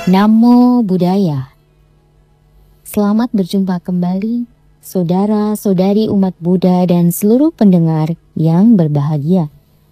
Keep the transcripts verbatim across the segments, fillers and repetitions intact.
Namo Buddhaya. Selamat berjumpa kembali, saudara-saudari umat Buddha dan seluruh pendengar yang berbahagia.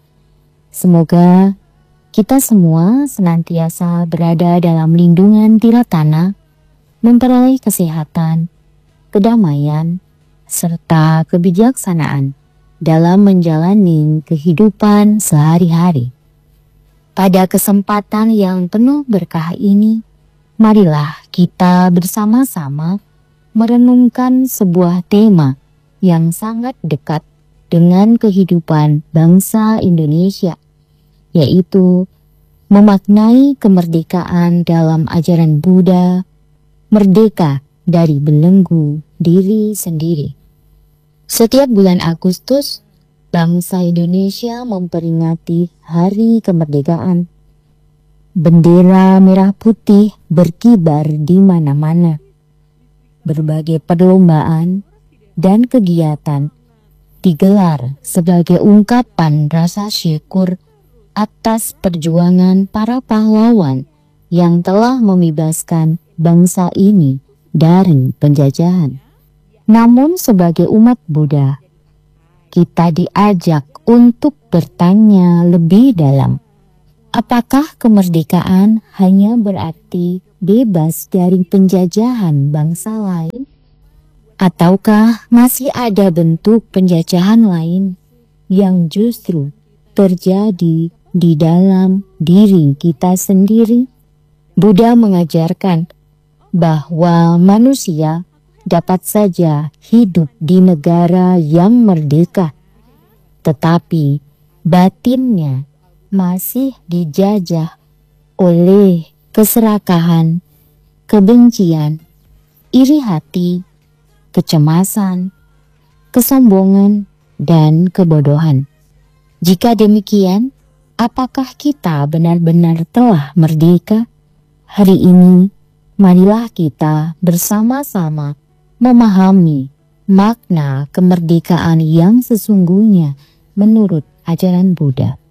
Semoga kita semua senantiasa berada dalam lindungan Tiratana, memperoleh kesehatan, kedamaian, serta kebijaksanaan dalam menjalani kehidupan sehari-hari. Pada kesempatan yang penuh berkah ini, marilah kita bersama-sama merenungkan sebuah tema yang sangat dekat dengan kehidupan bangsa Indonesia, yaitu memaknai kemerdekaan dalam ajaran Buddha, merdeka dari belenggu diri sendiri. Setiap bulan Agustus, bangsa Indonesia memperingati Hari Kemerdekaan. Bendera merah putih berkibar di mana-mana. Berbagai perlombaan dan kegiatan digelar sebagai ungkapan rasa syukur atas perjuangan para pahlawan yang telah membebaskan bangsa ini dari penjajahan. Namun sebagai umat Buddha, kita diajak untuk bertanya lebih dalam. Apakah kemerdekaan hanya berarti bebas dari penjajahan bangsa lain? Ataukah masih ada bentuk penjajahan lain yang justru terjadi di dalam diri kita sendiri? Buddha mengajarkan bahwa manusia dapat saja hidup di negara yang merdeka, tetapi batinnya masih dijajah oleh keserakahan, kebencian, iri hati, kecemasan, kesombongan, dan kebodohan. Jika demikian, apakah kita benar-benar telah merdeka? Hari ini, marilah kita bersama-sama memahami makna kemerdekaan yang sesungguhnya menurut ajaran Buddha.